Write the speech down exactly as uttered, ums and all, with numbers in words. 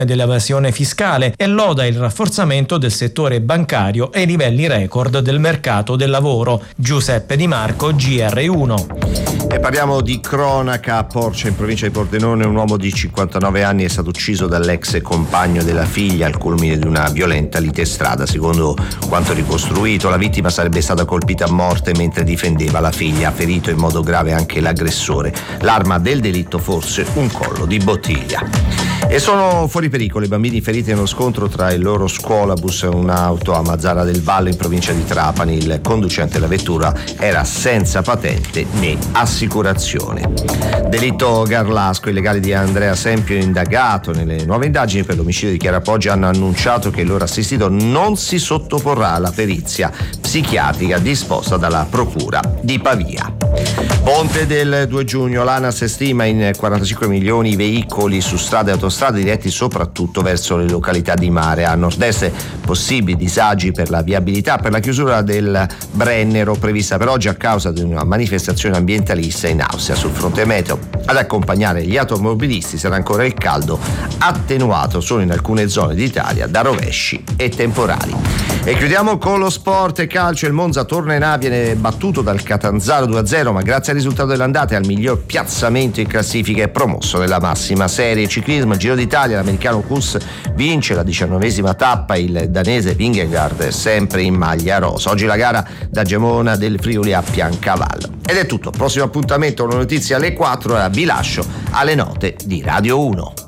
dell'evasione fiscale e loda il rafforzamento del settore bancario e i livelli record del mercato del lavoro. Giuseppe Di Marco, G R uno. E parliamo di cronaca. A Porcia, in provincia di Pordenone, un uomo di cinquantanove anni è stato ucciso dall'ex compagno della figlia al culmine di una violenta lite strada. Secondo quanto ricostruito, la vittima sarebbe stata colpita a morte mentre difendeva la figlia. Ha ferito in modo grave anche l'aggressore. L'arma del delitto forse un collo di bottiglia. E sono fuori pericolo i bambini feriti nello scontro tra il loro scuolabus e un'auto a Mazzara del Vallo in provincia di Trapani. Il conducente della vettura era senza patente né assicurazione. Delitto Garlasco. I legali di Andrea Sempio, indagato nelle nuove indagini per l'omicidio di Chiara Poggia, hanno annunciato che il loro assistito non si sottoporrà alla perizia psichiatrica disposta dalla procura di Pavia. Ponte del due giugno. L'ANAS stima in quarantacinque milioni i veicoli su strade e autostrade diretti soprattutto verso le località di mare. A nord-est possibili disagi per la viabilità per la chiusura del Brennero prevista per oggi a causa di una manifestazione ambientalista in Austria. Sul fronte meteo, ad accompagnare gli automobilisti sarà ancora il caldo, attenuato solo in alcune zone d'Italia da rovesci e temporali. E chiudiamo con lo sport e calcio. Il Monza torna in A, viene battuto dal Catanzaro due a zero, ma grazie al risultato dell'andata e al miglior piazzamento in classifica è promosso nella massima serie. Ciclismo, Giro d'Italia, l'americano Kuss vince la diciannovesima tappa, il danese Vingegaard sempre in maglia rosa. Oggi la gara da Gemona del Friuli a Piancavallo. Ed è tutto, prossimo appuntamento con le notizie alle quattro, vi lascio alle note di Radio uno.